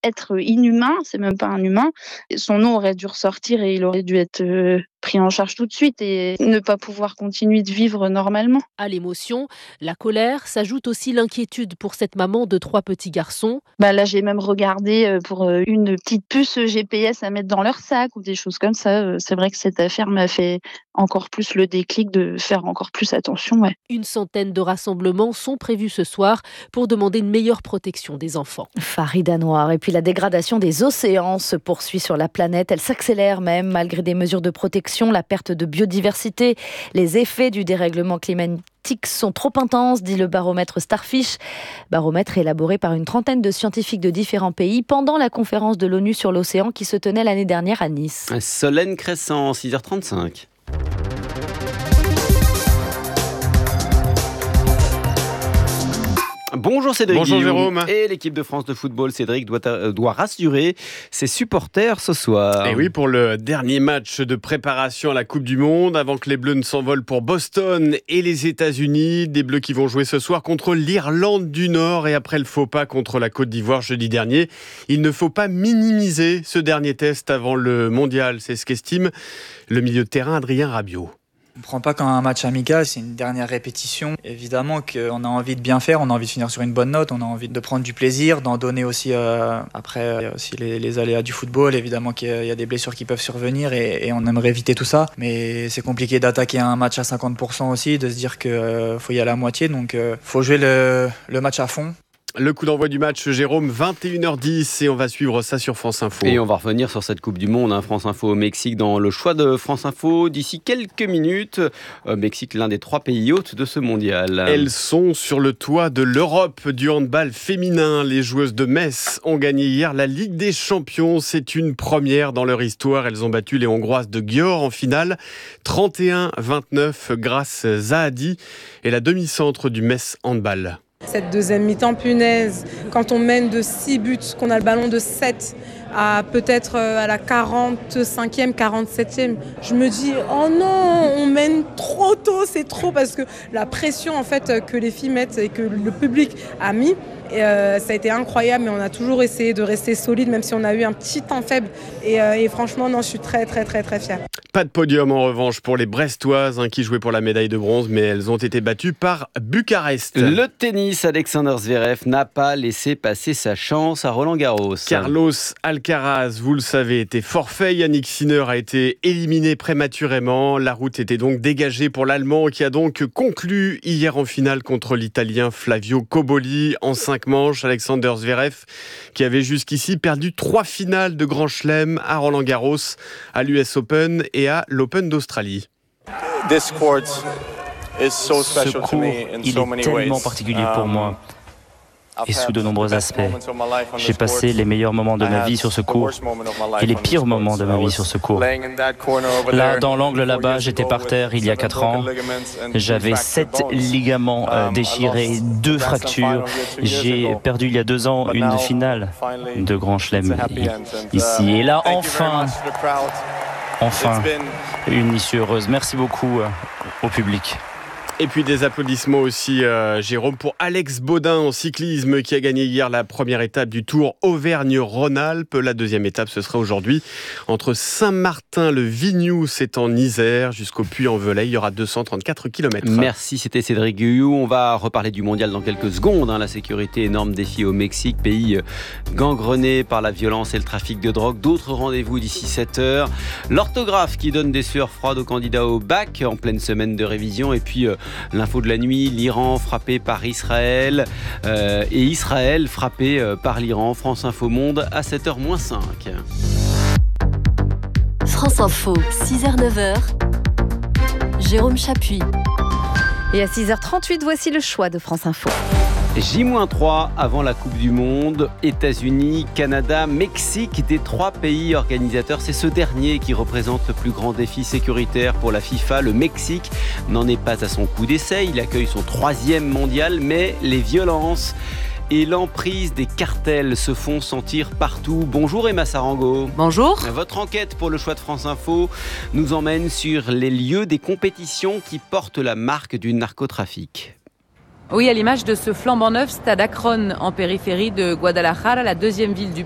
être inhumain, c'est même pas un humain. Son nom aurait dû ressortir et il aurait dû être pris en charge tout de suite et ne pas pouvoir continuer de vivre normalement. À l'émotion, la colère s'ajoute aussi l'inquiétude pour cette maman de 3 petits garçons. Là, j'ai même regardé pour une petite puce GPS à mettre dans leur sac ou des choses comme ça. C'est vrai que cette affaire m'a fait encore plus le déclic de faire encore plus attention. Ouais. Une centaine de rassemblements sont prévus ce soir pour demander une meilleure protection des enfants. Farida Noir. Et puis la dégradation des océans se poursuit sur la planète. Elle s'accélère même malgré des mesures de protection, la perte de biodiversité, les effets du dérèglement climatique sont trop intenses, dit le baromètre Starfish. Baromètre élaboré par une trentaine de scientifiques de différents pays pendant la conférence de l'ONU sur l'océan qui se tenait l'année dernière à Nice. Solène Crescent, 6h35. Bonjour Cédric. Bonjour Jérôme. Et l'équipe de France de football, Cédric, doit rassurer ses supporters ce soir. Et oui, pour le dernier match de préparation à la Coupe du Monde, avant que les Bleus ne s'envolent pour Boston et les États-Unis. Des Bleus qui vont jouer ce soir contre l'Irlande du Nord et après le faux pas contre la Côte d'Ivoire jeudi dernier. Il ne faut pas minimiser ce dernier test avant le mondial, c'est ce qu'estime le milieu de terrain Adrien Rabiot. On ne prend pas comme un match amical, c'est une dernière répétition. Évidemment qu'on a envie de bien faire, on a envie de finir sur une bonne note, on a envie de prendre du plaisir, d'en donner aussi. Après, il y a aussi les aléas du football, évidemment qu'il y a des blessures qui peuvent survenir et on aimerait éviter tout ça. Mais c'est compliqué d'attaquer un match à 50% aussi, de se dire qu'il faut y aller à moitié, donc il faut jouer le match à fond. Le coup d'envoi du match, Jérôme, 21h10 et on va suivre ça sur France Info. Et on va revenir sur cette Coupe du Monde, France Info au Mexique, dans le choix de France Info d'ici quelques minutes. Mexique, l'un des 3 pays hôtes de ce mondial. Elles sont sur le toit de l'Europe du handball féminin. Les joueuses de Metz ont gagné hier la Ligue des Champions. C'est une première dans leur histoire. Elles ont battu les Hongroises de Győr en finale, 31-29 grâce à Zahadi et la demi-centre du Metz Handball. Cette deuxième mi-temps, punaise, quand on mène de 6 buts, qu'on a le ballon de 7 à peut-être à la 45e, 47e, je me dis oh non, on mène trop tôt, c'est trop, parce que la pression en fait que les filles mettent et que le public a mis, et ça a été incroyable, mais on a toujours essayé de rester solide même si on a eu un petit temps faible et franchement non, je suis très très très très fière. Pas de podium en revanche pour les Brestoises qui jouaient pour la médaille de bronze, mais elles ont été battues par Bucarest. Le tennis, Alexander Zverev n'a pas laissé passer sa chance à Roland-Garros. Carlos Alcaraz, vous le savez, était forfait. Yannick Sinner a été éliminé prématurément. La route était donc dégagée pour l'Allemand qui a donc conclu hier en finale contre l'Italien Flavio Cobolli en 5 manches. Alexander Zverev qui avait jusqu'ici perdu 3 finales de Grand Chelem à Roland-Garros, à l'US Open et à l'Open d'Australie. Ce cours, il est tellement particulier pour moi et sous de nombreux aspects. J'ai passé les meilleurs moments de ma vie sur ce cours et les pires moments de ma vie sur ce cours. Là, dans l'angle là-bas, j'étais par terre il y a 4 ans. J'avais 7 ligaments déchirés, 2 fractures. J'ai perdu il y a 2 ans une finale de Grand Chelem ici. Et là, enfin, une issue heureuse. Merci beaucoup au public. Et puis des applaudissements aussi, Jérôme, pour Alex Baudin en cyclisme qui a gagné hier la première étape du Tour Auvergne-Rhône-Alpes. La deuxième étape, ce sera aujourd'hui entre Saint-Martin-le-Vignoux, c'est en Isère, jusqu'au Puy-en-Velay. Il y aura 234 km. Merci, c'était Cédric Guillou. On va reparler du mondial dans quelques secondes. La sécurité, énorme défi au Mexique, pays gangrené par la violence et le trafic de drogue. D'autres rendez-vous d'ici 7h. L'orthographe qui donne des sueurs froides aux candidats au bac en pleine semaine de révision. Et puis l'info de la nuit, l'Iran frappé par Israël et Israël frappé par l'Iran. France Info Monde à 7h-5. France Info, 6h-9h, Jérôme Chapuis. Et à 6h38, voici le choix de France Info. J-3 avant la Coupe du Monde, États-Unis, Canada, Mexique, des 3 pays organisateurs. C'est ce dernier qui représente le plus grand défi sécuritaire pour la FIFA. Le Mexique n'en est pas à son coup d'essai. Il accueille son 3e mondial, mais les violences et l'emprise des cartels se font sentir partout. Bonjour Emma Sarango. Bonjour. Votre enquête pour le choix de France Info nous emmène sur les lieux des compétitions qui portent la marque du narcotrafic. Oui, à l'image de ce flambant neuf stade Akron en périphérie de Guadalajara, la deuxième ville du